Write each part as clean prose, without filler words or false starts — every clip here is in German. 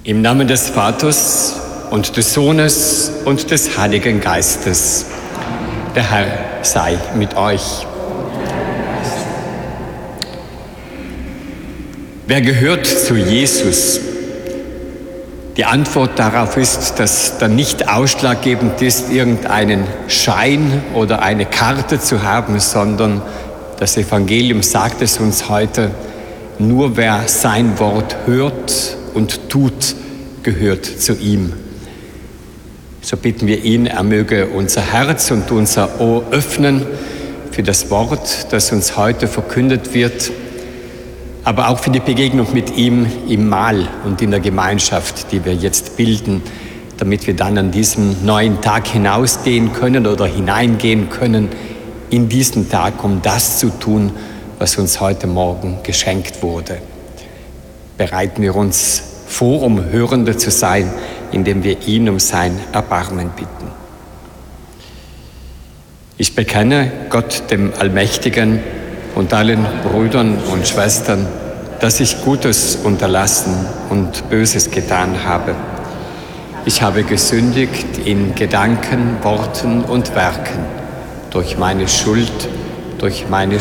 Im Namen des Vaters und des Sohnes und des Heiligen Geistes. Der Herr sei mit euch. Wer gehört zu Jesus? Die Antwort darauf ist, dass dann nicht ausschlaggebend ist, irgendeinen Schein oder eine Karte zu haben, sondern das Evangelium sagt es uns heute, nur wer sein Wort hört und tut, gehört zu ihm. So bitten wir ihn, er möge unser Herz und unser Ohr öffnen für das Wort, das uns heute verkündet wird, aber auch für die Begegnung mit ihm im Mahl und in der Gemeinschaft, die wir jetzt bilden, damit wir dann an diesem neuen Tag hinausgehen können oder hineingehen können in diesen Tag, um das zu tun, was uns heute Morgen geschenkt wurde. Bereiten wir uns vor, um Hörende zu sein, indem wir ihn um sein Erbarmen bitten. Ich bekenne Gott, dem Allmächtigen, und allen Brüdern und Schwestern, dass ich Gutes unterlassen und Böses getan habe. Ich habe gesündigt in Gedanken, Worten und Werken, durch meine Schuld, durch meine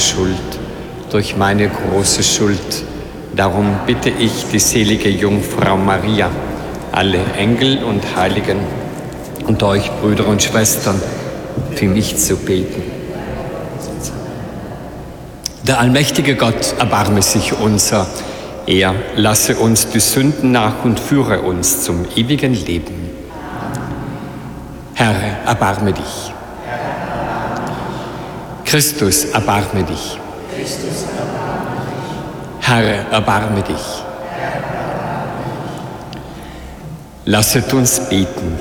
große Schuld. Darum bitte ich die selige Jungfrau Maria, alle Engel und Heiligen und euch, Brüder und Schwestern, für mich zu beten. Der allmächtige Gott erbarme sich unser. Er lasse uns die Sünden nach und führe uns zum ewigen Leben. Herr, erbarme dich. Christus, erbarme dich. Herr, erbarme dich. Lasset uns beten.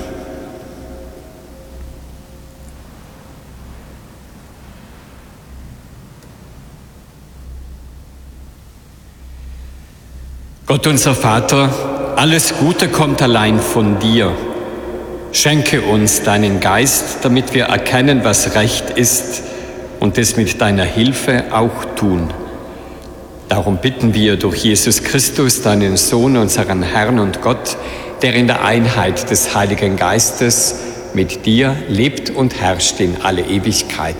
Gott, unser Vater, alles Gute kommt allein von dir. Schenke uns deinen Geist, damit wir erkennen, was recht ist und es mit deiner Hilfe auch tun. Darum bitten wir durch Jesus Christus, deinen Sohn, unseren Herrn und Gott, der in der Einheit des Heiligen Geistes mit dir lebt und herrscht in alle Ewigkeit.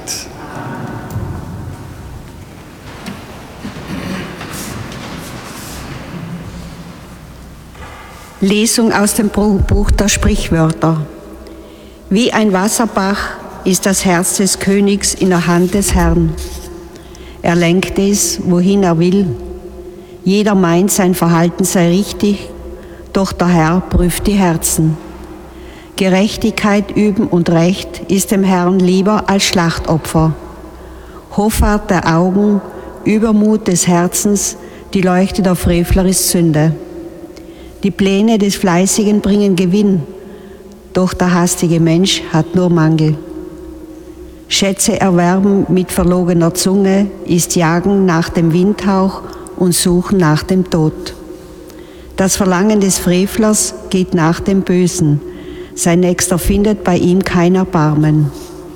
Lesung aus dem Buch der Sprichwörter. Wie ein Wasserbach ist das Herz des Königs in der Hand des Herrn. Er lenkt es, wohin er will. Jeder meint, sein Verhalten sei richtig, doch der Herr prüft die Herzen. Gerechtigkeit üben und Recht ist dem Herrn lieber als Schlachtopfer. Hoffart der Augen, Übermut des Herzens, die Leuchte der Frevler ist Sünde. Die Pläne des Fleißigen bringen Gewinn, doch der hastige Mensch hat nur Mangel. Schätze erwerben mit verlogener Zunge ist Jagen nach dem Windhauch und Suchen nach dem Tod. Das Verlangen des Frevlers geht nach dem Bösen, sein Nächster findet bei ihm kein Erbarmen.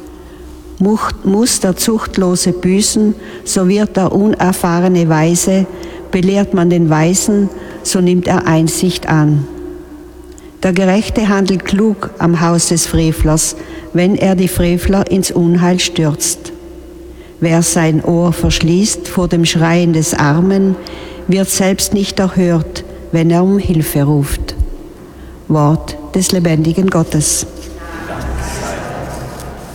Muss der Zuchtlose büßen, so wird der Unerfahrene weise, belehrt man den Weisen, so nimmt er Einsicht an. Der Gerechte handelt klug am Haus des Frevlers, wenn er die Frevler ins Unheil stürzt. Wer sein Ohr verschließt vor dem Schreien des Armen, wird selbst nicht erhört, wenn er um Hilfe ruft. Wort des lebendigen Gottes.